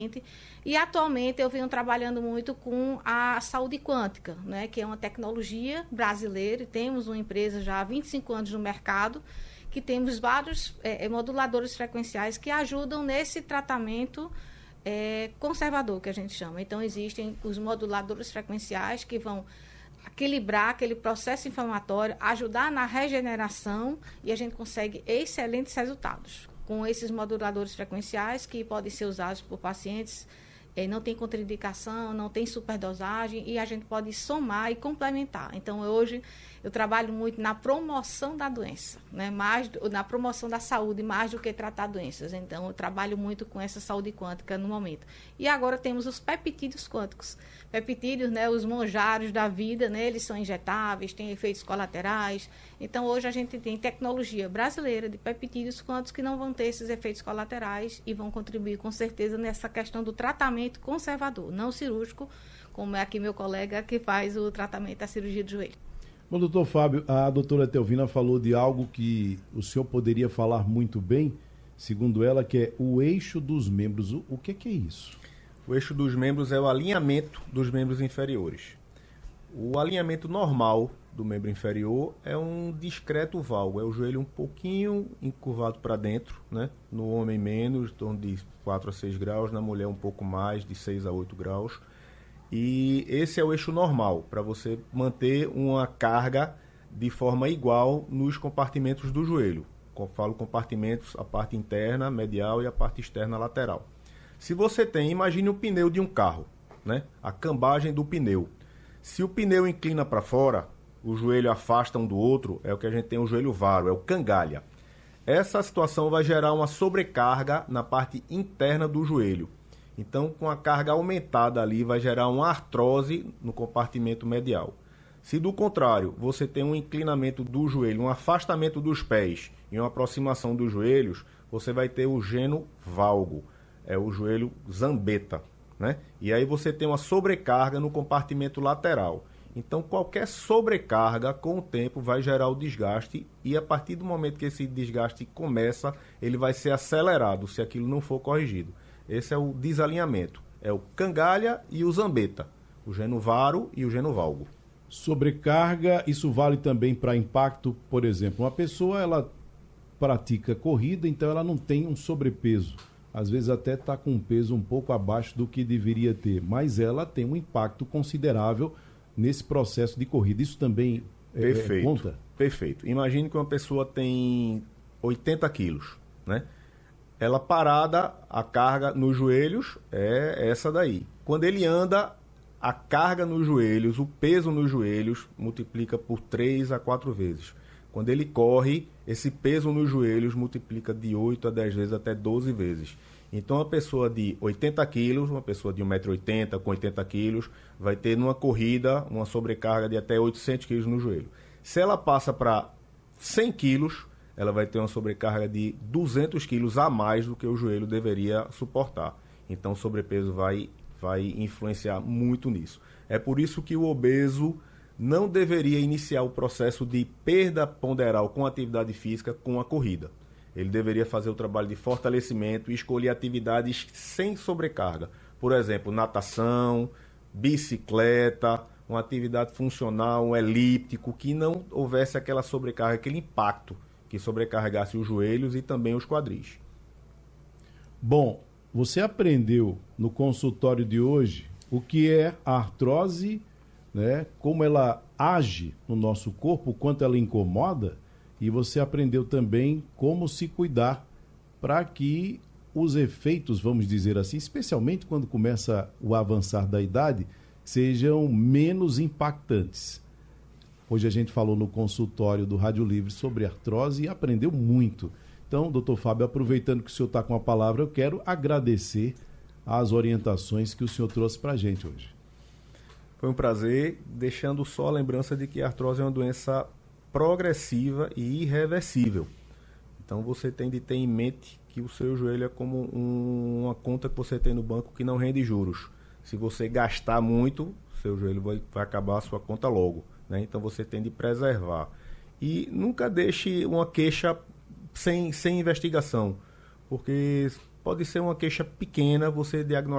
E atualmente eu venho trabalhando muito com a saúde quântica, né, que é uma tecnologia brasileira, e temos uma empresa já há 25 anos no mercado, que temos vários moduladores frequenciais que ajudam nesse tratamento conservador, que a gente chama. Então, existem os moduladores frequenciais que vão equilibrar aquele processo inflamatório, ajudar na regeneração, e a gente consegue excelentes resultados com esses moduladores frequenciais, que podem ser usados por pacientes, não tem contraindicação, não tem superdosagem, e a gente pode somar e complementar. Então, hoje, eu trabalho muito na promoção da doença, né? Mais na promoção da saúde, mais do que tratar doenças. Então, eu trabalho muito com essa saúde quântica no momento. E agora temos os peptídeos quânticos. Peptídeos, né, os monjários da vida, né, eles são injetáveis, têm efeitos colaterais. Então, hoje a gente tem tecnologia brasileira de peptídeos quânticos que não vão ter esses efeitos colaterais e vão contribuir com certeza nessa questão do tratamento conservador, não cirúrgico, como é aqui meu colega que faz o tratamento da cirurgia do joelho. Bom, doutor Fábio, a doutora Telvina falou de algo que o senhor poderia falar muito bem, segundo ela, que é o eixo dos membros. O que é isso? O eixo dos membros é o alinhamento dos membros inferiores. O alinhamento normal do membro inferior é um discreto valgo, é o joelho um pouquinho encurvado para dentro, né? No homem menos, em torno de 4 a 6 graus, na mulher um pouco mais, de 6 a 8 graus. E esse é o eixo normal, para você manter uma carga de forma igual nos compartimentos do joelho. Eu falo compartimentos, a parte interna, medial, e a parte externa, lateral. Se você tem, imagine o pneu de um carro, né? A cambagem do pneu. Se o pneu inclina para fora, o joelho afasta um do outro, é o que a gente tem o joelho varo, é o cangalha. Essa situação vai gerar uma sobrecarga na parte interna do joelho. Então, com a carga aumentada ali, vai gerar uma artrose no compartimento medial. Se do contrário, você tem um inclinamento do joelho, um afastamento dos pés e uma aproximação dos joelhos, você vai ter o geno valgo, é o joelho zambeta, né? E aí você tem uma sobrecarga no compartimento lateral. Então, qualquer sobrecarga, com o tempo, vai gerar o desgaste, e a partir do momento que esse desgaste começa, ele vai ser acelerado se aquilo não for corrigido. Esse é o desalinhamento. É o cangalha e o zambeta, o geno varo e o geno valgo. Sobrecarga, isso vale também para impacto, por exemplo. Uma pessoa, ela pratica corrida, então ela não tem um sobrepeso. Às vezes até está com um peso um pouco abaixo do que deveria ter, mas ela tem um impacto considerável nesse processo de corrida. Isso também conta? Perfeito. Imagine que uma pessoa tem 80 quilos, né? Ela parada, a carga nos joelhos é essa daí. Quando ele anda, a carga nos joelhos, o peso nos joelhos, multiplica por 3 a 4 vezes. Quando ele corre, esse peso nos joelhos multiplica de 8 a 10 vezes, até 12 vezes. Então, uma pessoa de 80 quilos, uma pessoa de 1,80 m com 80 quilos, vai ter numa corrida uma sobrecarga de até 800 quilos no joelho. Se ela passa para 100 quilos, ela vai ter uma sobrecarga de 200 quilos a mais do que o joelho deveria suportar. Então, o sobrepeso vai influenciar muito nisso. É por isso que o obeso não deveria iniciar o processo de perda ponderal com atividade física com a corrida. Ele deveria fazer o trabalho de fortalecimento e escolher atividades sem sobrecarga. Por exemplo, natação, bicicleta, uma atividade funcional, um elíptico, que não houvesse aquela sobrecarga, aquele impacto que sobrecarregasse os joelhos e também os quadris. Bom, você aprendeu no consultório de hoje o que é a artrose, né? Como ela age no nosso corpo, o quanto ela incomoda, e você aprendeu também como se cuidar para que os efeitos, vamos dizer assim, especialmente quando começa o avançar da idade, sejam menos impactantes. Hoje a gente falou no consultório do Rádio Livre sobre artrose e aprendeu muito. Então, doutor Fábio, aproveitando que o senhor está com a palavra, eu quero agradecer as orientações que o senhor trouxe para a gente hoje. Foi um prazer, deixando só a lembrança de que a artrose é uma doença progressiva e irreversível. Então você tem de ter em mente que o seu joelho é como uma conta que você tem no banco que não rende juros. Se você gastar muito, seu joelho vai acabar a sua conta logo, né? Então você tem de preservar. E nunca deixe uma queixa sem investigação, porque pode ser uma queixa pequena, você diagnosticar